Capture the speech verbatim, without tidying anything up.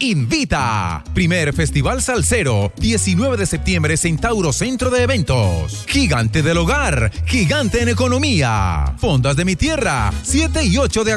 invita. Primer Festival Salsero, diecinueve de septiembre, Centauro Centro de Eventos. Gigante del Hogar, gigante en economía. Fondas de mi Tierra, siete y ocho de